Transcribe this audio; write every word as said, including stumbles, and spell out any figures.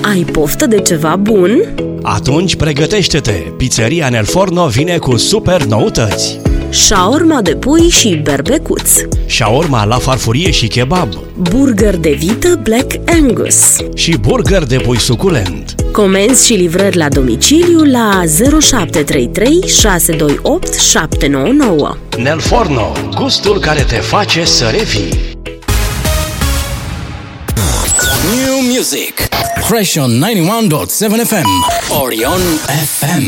Ai poftă de ceva bun? Atunci pregătește-te! Pizzeria Nel Forno vine cu super noutăți! Shaorma de pui și berbecuț, Shaorma la farfurie și kebab, burger de vită Black Angus și burger de pui suculent. Comenzi și livrări la domiciliu la zero șapte trei trei șase doi opt șapte nouă nouă. Nel Forno, gustul care te face să revii. New music. Fresh on ninety-one point seven F M. Orion F M.